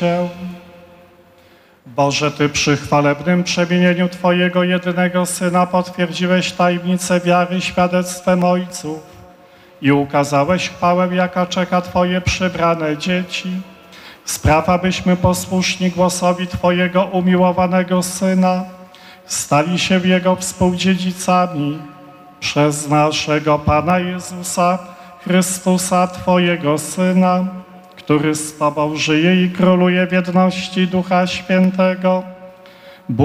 Boże, Ty przy chwalebnym przemienieniu Twojego jedynego Syna potwierdziłeś tajemnicę wiary świadectwem ojców i ukazałeś chwałę, jaka czeka Twoje przybrane dzieci. Spraw, abyśmy posłuszni głosowi Twojego umiłowanego Syna stali się Jego współdziedzicami przez naszego Pana Jezusa Chrystusa, Twojego Syna, który z Tobą żyje i króluje w jedności Ducha Świętego,